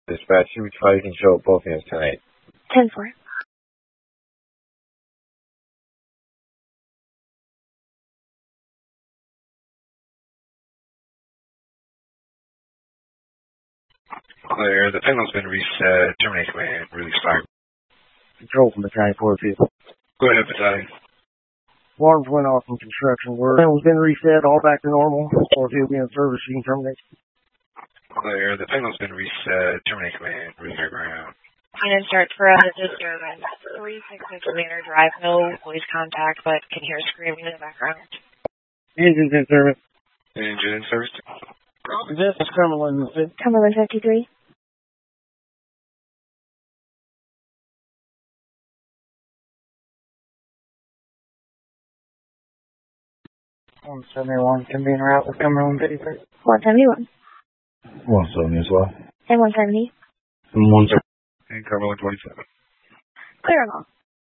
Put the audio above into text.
Dispatch, which file you can show both hands tonight? 10-4. Clear. The payload's been reset. Terminate command. Release fire. Control from Battalion 4-5. Go ahead, Battalion. Alarms went off in construction work. Payload's been reset, all back to normal. 4-5 will be in service, you can terminate. Clear. The payload's been reset. Terminate command. Release ground. Unit start for a disturbance. 366 Manor Drive. No voice contact, but can hear screaming in the background. Engines in service. Engine in service. This is Cumberland. Cumberland 53. $171 can be en route with Cumberland 53. 171. 170 as well. And 170. And 170. And Cumberland 27. Clear them all.